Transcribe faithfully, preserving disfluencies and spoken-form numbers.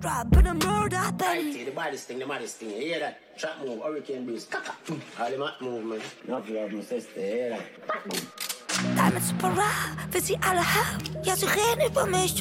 drop, but I'm murder, I Benny. see the baddest thing, the maddest thing. You hear that? Trap move, hurricane breeze, kaka. All the mat movement. Not love, my sister, you hear that? Daar met z'n para, vindt hij alle help. Ja, ze geen niet van mij,